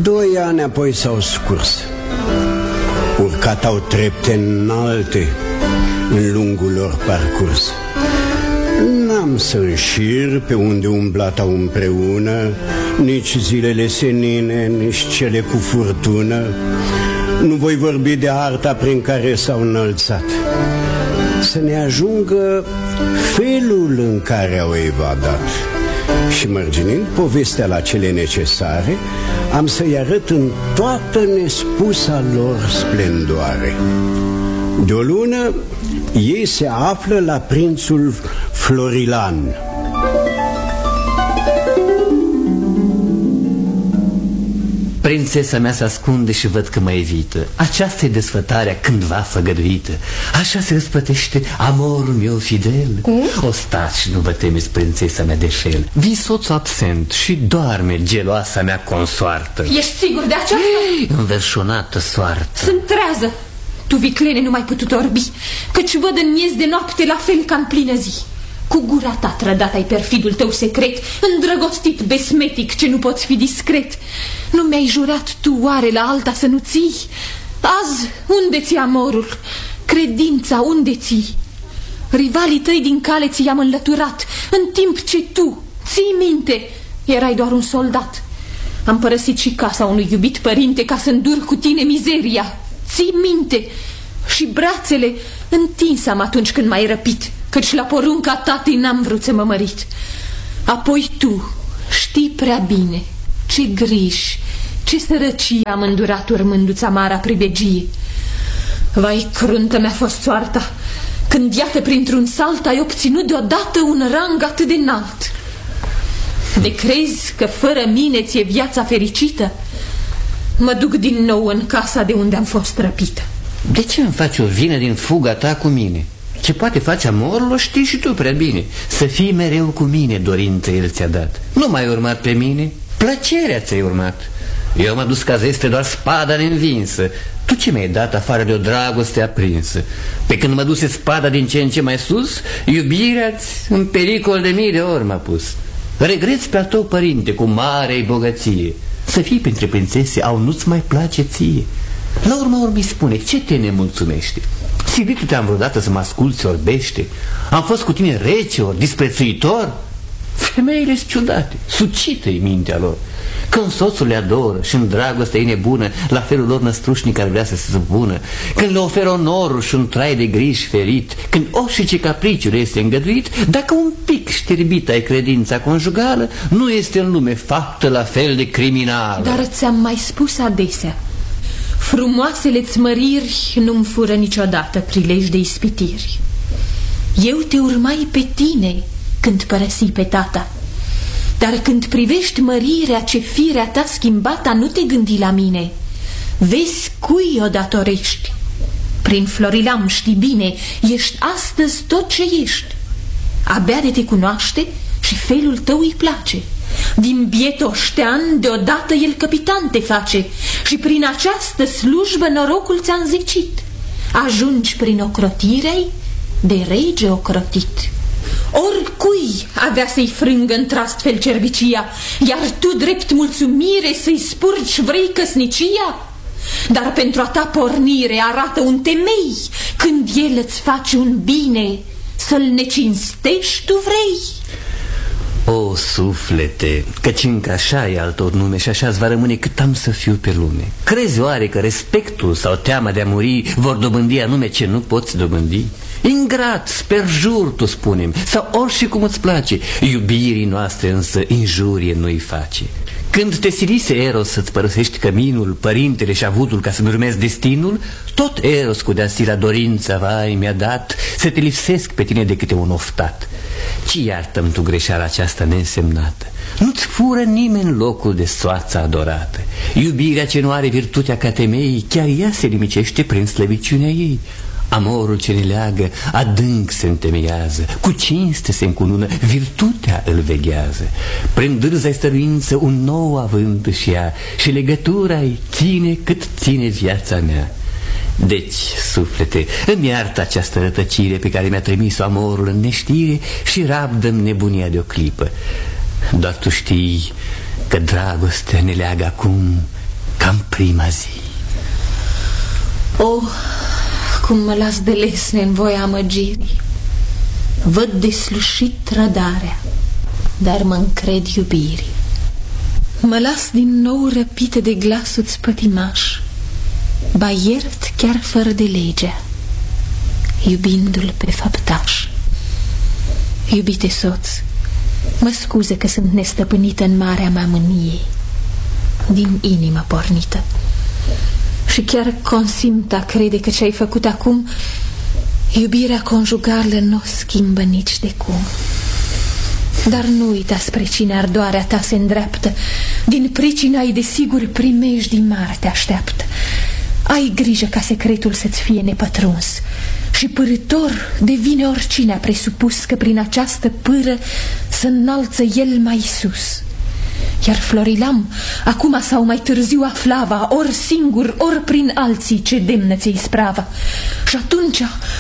2 ani apoi s-au scurs. Urcat au trepte înalte în lungul lor parcurs. N-am să înșir pe unde umblatau împreună, nici zilele senine, nici cele cu furtună. Nu voi vorbi de arta prin care s-au înălțat. Să ne ajungă felul în care au evadat. Și mărginind povestea la cele necesare, am să-i arăt în toată nespusa lor splendoare. De o lună ei se află la prințul Florilan. Prințesa mea se ascunde și văd că mă evită. Aceasta e desfătarea cândva făgăduită. Așa se răspătește amorul meu fidel. O stați și nu vă temeți, prințesa mea de fel. Vii soțul absent și doarme geloasa mea consoartă. Ești sigur de aceasta? Înverșunată soartă. Sunt trează. Tu, viclene, nu mai putut orbi, căci văd în miez de noapte la fel ca în plină zi. Cu gura ta trădat ai perfidul tău secret, îndrăgostit besmetic ce nu poți fi discret. Nu mi-ai jurat tu oare la alta să nu ții? Azi, unde ți amorul? Credința unde ții? Rivalii tăi din cale ți-am înlăturat, în timp ce tu, ții minte, erai doar un soldat. Am părăsit și casa unui iubit părinte ca să îndur cu tine mizeria. Ții minte? Și brațele întins am atunci când m-ai răpit, căci la porunca tatei n-am vrut să mă mărit. Apoi tu știi prea bine ce griji, ce sărăcie am îndurat urmându-ți amara pribegie. Vai, cruntă mi-a fost soarta, când iată printr-un salt ai obținut deodată un rang atât de înalt. De crezi că fără mine ți-e viața fericită? Mă duc din nou în casa de unde am fost răpită. De ce îmi faci o vină din fuga ta cu mine? Ce poate face amorul o știi și tu prea bine. Să fii mereu cu mine, dorință el ți-a dat. Nu m-ai urmat pe mine, plăcerea ți-ai urmat. Eu m-am dus ca zestre doar spada neînvinsă. Tu ce mi-ai dat afară de o dragoste aprinsă? Pe când mă duse spada din ce în ce mai sus, iubirea-ți în pericol de mii de ori m-a pus. Regreți pe al tău părinte cu mare bogăție. Să fii printre prințese au nu-ți mai place ție. La urmă urmii spune, ce te nemulțumește? Silit te-am vreodată să mă asculți orbește? Am fost cu tine rece ori disprețuitor? Femeile-s ciudate, sucită-i mintea lor. Când soțul le adoră și în dragostea ei nebună, la felul lor năstrușnic ar vrea să se supună, când le oferă onorul și un trai de griji ferit, când orice capriciul este îngăduit, dacă un pic șterbit ai credința conjugală, nu este în lume faptă la fel de criminală. Dar ți-am mai spus adesea, frumoasele-ți măriri nu-mi fură niciodată prilej de ispitiri. Eu te urmai pe tine când părăsi pe tata, dar când privești mărirea ce firea ta schimbata, nu te gândi la mine. Vezi cui o datorești. Prin Florilam știi bine, ești astăzi tot ce ești. Abia de te cunoaște și felul tău îi place. Din biet oștean deodată el capitan te face și prin această slujbă norocul ți-a înzecit. Ajungi prin ocrotirei de rege ocrotit. Oricui avea să-i frângă într-astfel cerbicia, iar tu drept mulțumire să-i spurgi vrei căsnicia? Dar pentru a ta pornire arată un temei, când el îți face un bine, să-l necinstești tu vrei. O, suflete, căci încă așa e altor nume și așa-ți va rămâne cât am să fiu pe lume. Crezi oare că respectul sau teama de a muri vor dobândi anume ce nu poți dobândi? Ingrat, sperjur, tu spunem, sau orice cum îți place, iubirii noastre însă injurie nu-i face. Când te silise Eros să-ți părăsești căminul, părintele și avutul ca să-mi urmezi destinul, tot Eros cu de-a la dorința, vai, mi-a dat să te lipsesc pe tine de câte un oftat. Ci iartă-mi tu greșeala aceasta neînsemnată. Nu-ți fură nimeni locul de soața adorată. Iubirea ce nu are virtutea ca temei, chiar ea se limicește prin slăbiciunea ei. Amorul ce ne leagă adânc se întemeiază, cu cinste se încunună, virtutea îl veghează. Prin dârza-i stăruință un nou avânt își ia și legătura-i ține cât ține viața mea. Deci, suflete, îmi iartă această rătăcire pe care mi-a trimis-o amorul în neștire și rabdă-mi nebunia de o clipă. Doar tu știi că dragostea ne leagă acum ca în prima zi. Oh, cum mă las de lesne în voia amăgirii. Văd deslușit trădarea, dar mă încred iubirii. Mă las din nou răpită de glasul-ți pătimaș, ba iert chiar fără de legea, iubindu-l pe făptaș. Iubite soț, mă scuze că sunt nestăpânită în marea mea mâniei, din inimă pornită. Și chiar consimt a crede că ce-ai făcut acum, iubirea conjugală nu o schimbă nici de cum. Dar nu uita spre cine ardoarea ta se îndreaptă, din pricina ei desigur primejdii mari te așteaptă. Ai grijă ca secretul să-ți fie nepătruns și pârător devine oricine a presupus că prin această pâră să înalță el mai sus. Iar Florilam, acum sau mai târziu aflava, ori singur, ori prin alții, ce demnă ți-i sprava. Și atunci,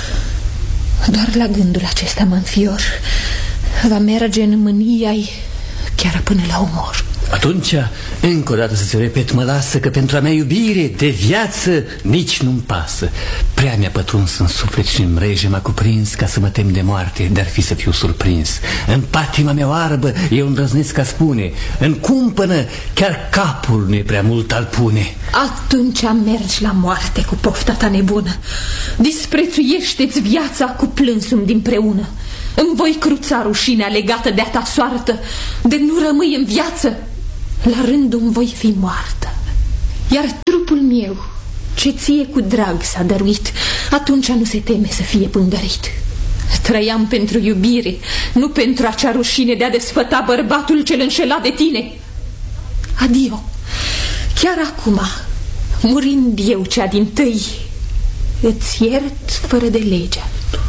doar la gândul acesta mă înfior, va merge în mânia-i chiar până la omor. Atunci, încă o dată să-ți repet, mă lasă că pentru a mea iubire de viață nici nu-mi pasă. Prea mi-a pătruns în suflet și în mreje m-a cuprins ca să mă tem de moarte, de-ar fi să fiu surprins. În patima mea oarbă eu îndrăznesc a spune, în cumpănă chiar capul nu-i prea mult al pune. Atunci mergi la moarte cu pofta ta nebună. Disprețuiește-ți viața cu plânsul dinpreună. Îmi voi cruța rușinea legată de-a ta soartă, de nu rămâi în viață, la rândul-mi voi fi moartă. Iar trupul meu, ce ție cu drag s-a dăruit, atunci nu se teme să fie pângărit. Trăiam pentru iubire, nu pentru acea rușine de a desfăta bărbatul cel înșelat de tine. Adio, chiar acum, murind eu cea dintâi, îți iert fără de legea.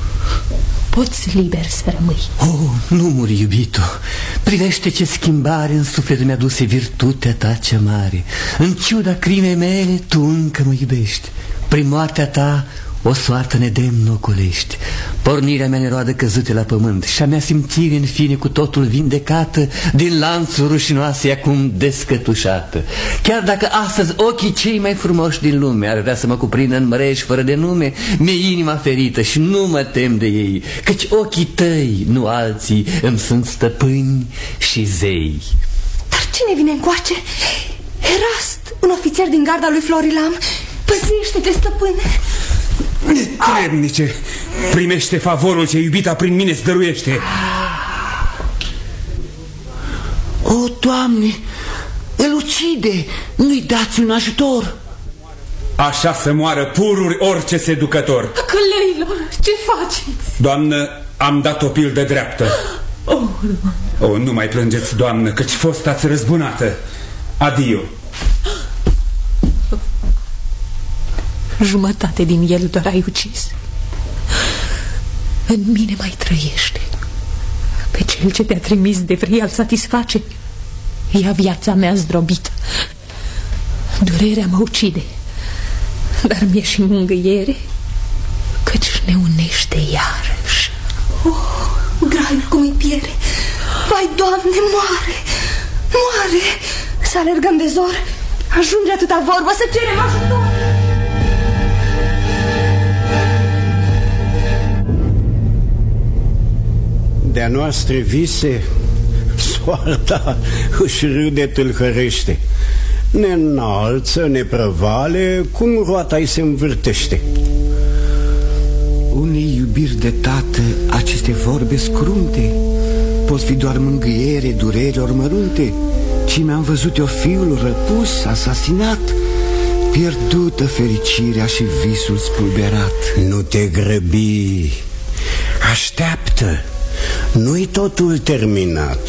Poți liber să rămâi. Oh, nu muri, iubito. Privește ce schimbare în sufletul mi-a duse virtutea ta cea mare. În ciuda crimei mele, tu încă mă iubești. Prin moartea ta o soartă nedemnă ocolești. Pornirea mea neroadă căzute la pământ și a mea simțire în fine cu totul vindecată, din lanțul rușinoase acum descătușată. Chiar dacă astăzi ochii cei mai frumoși din lume ar vrea să mă cuprindă în mreji fără de nume, mi-e inima ferită și nu mă tem de ei, căci ochii tăi, nu alții, îmi sunt stăpâni și zei. Dar cine vine încoace? Erast, un ofițer din garda lui Florilam. Păzește-te, stăpâne. Netrebnice, primește favorul ce iubita prin mine îți dăruiește. O, Doamne, îl ucide, nu-i dați un ajutor. Așa să moară pururi orice seducător. Călăilor, ce faceți? Doamnă, am dat o pildă dreaptă. Oh, nu mai plângeți, doamnă, căci fosta-ți răzbunată. Adio. Jumătate din el doar ai ucis. În mine mai trăiește. Pe cel ce te-a trimis de vrei al satisface. Ia viața mea zdrobită. Durerea mă ucide, dar mi-e și mângâiere, căci ne unește iarăși. Oh, graiul cum îi piere. Vai, Doamne, moare, moare. Să alergăm de zor. Ajunge atâta vorbă, să cerem ajutor. De-a noastre vise, soarta își râde tâlhărește. Ne înalță, ne prăvale, cum roata-i se învârtește. Unei iubiri de tată aceste vorbe scrunte pot fi doar mângâiere durerilor mărunte, ci mi-am văzut eu fiul răpus, asasinat, pierdută fericirea și visul spulberat. Nu te grăbi, așteaptă, nu-i totul terminat.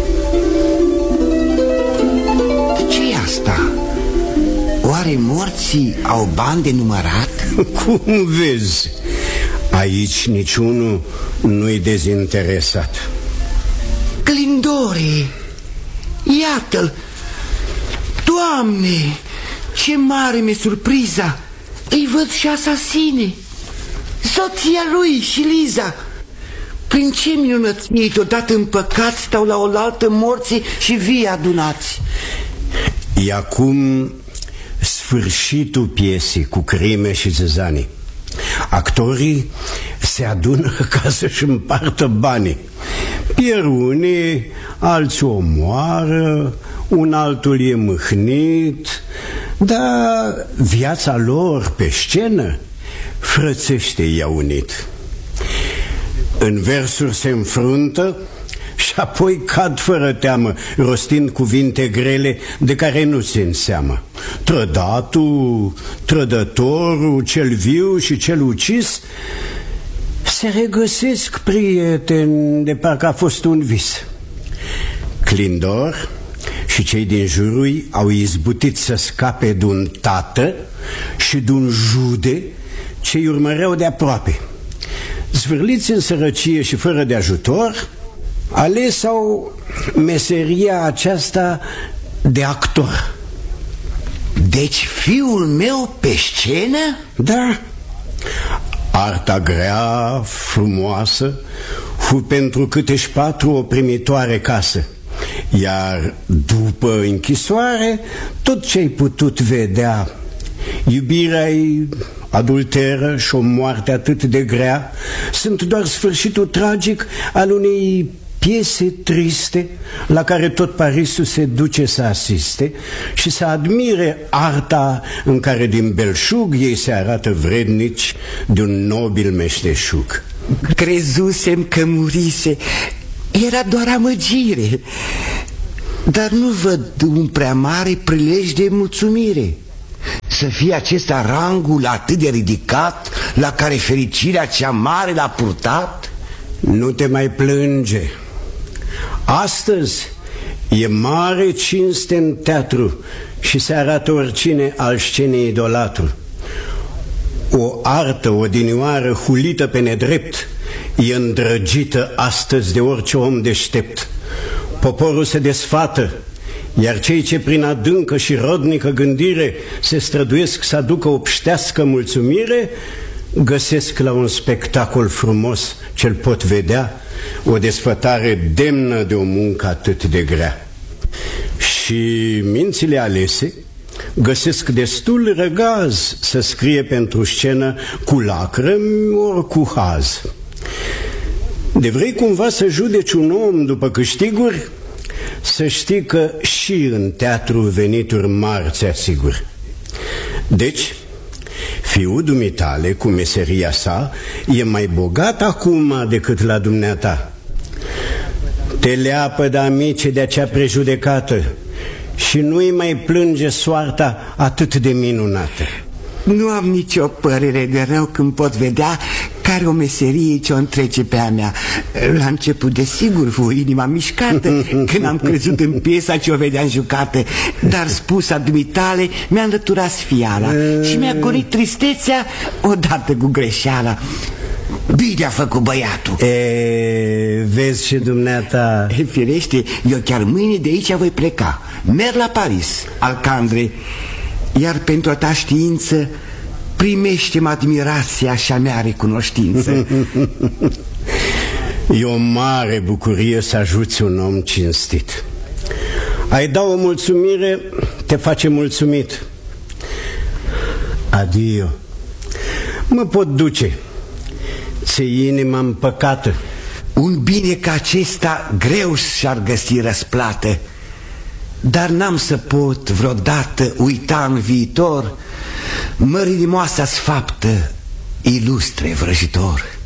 Ce-i asta? Oare morții au bani de numărat? Cum vezi, aici niciunul nu-i dezinteresat. Clindore, iată-l! Doamne, ce mare mi-e surpriza! Îi văd și asasine, soția lui și Liza. Prin ce minunăție deodată împăcați stau la oaltă morții și vii adunați? E acum sfârșitul piesei cu crime și zăzanii. Actorii se adună ca să-și împartă banii. Pierd unii, alții o omoară, un altul e mâhnit, dar viața lor pe scenă frățește i-a unit. În versuri se înfruntă și apoi cad fără teamă, rostind cuvinte grele de care nu țin seamă. Trădatul, trădătorul, cel viu și cel ucis se regăsesc prieteni de parcă a fost un vis. Clindor și cei din jurul au izbutit să scape de-un tată și de-un jude ce-i urmăreau de aproape. Zvârliți în sărăcie și fără de ajutor, alesau meseria aceasta de actor. Deci fiul meu pe scenă? Da. Arta grea, frumoasă, fu pentru câteși 4 o primitoare casă. Iar după închisoare, tot ce-ai putut vedea, iubirea-i adulteră și o moarte atât de grea, sunt doar sfârșitul tragic al unei piese triste la care tot Parisul se duce să asiste și să admire arta în care din belșug ei se arată vrednici de un nobil meșteșug. Crezusem că murise, era doar amăgire, dar nu văd un prea mare prilej de mulțumire. Să fie acesta rangul atât de ridicat la care fericirea cea mare l-a purtat? Nu te mai plânge. Astăzi e mare cinste în teatru și se arată oricine al scenei idolatru. O artă odinioară hulită pe nedrept e îndrăgită astăzi de orice om deștept. Poporul se desfată, iar cei ce prin adâncă și rodnică gândire se străduiesc să aducă obștească mulțumire, găsesc la un spectacol frumos ce-l pot vedea o desfătare demnă de o muncă atât de grea. Și mințile alese găsesc destul răgaz să scrie pentru scenă cu lacrimi ori cu haz. De vrei cumva să judeci un om după câștiguri, să știi că și în teatru venituri mari ți asigur. Deci, fiul dumitale cu meseria sa e mai bogat acum decât la dumneata. Te leapă de amici de acea prejudecată și nu-i mai plânge soarta atât de minunată. Nu am nicio părere de rău când pot vedea care o meserie ce o întrece pe a mea. La început, desigur, fu inima mișcată când am crezut în piesa ce o vedeam jucată, dar spusa dumitale mi-a înlăturat sfiala și mi-a gonit tristețea odată cu greșeala. Bine a făcut băiatul. Vezi și dumneata. Firește, eu chiar mâine de aici voi pleca. Merg la Paris, Alcandre, iar pentru a ta știință primește-mi admirația și a mea recunoștință. E o mare bucurie să ajuți un om cinstit. Ai da o mulțumire, te face mulțumit. Adio. Mă pot duce. Ți-e inima împăcată. Un bine ca acesta greu și-ar găsi răsplată, dar n-am să pot vreodată uita în viitor mărinimoasa-ți faptă, ilustre vrăjitor.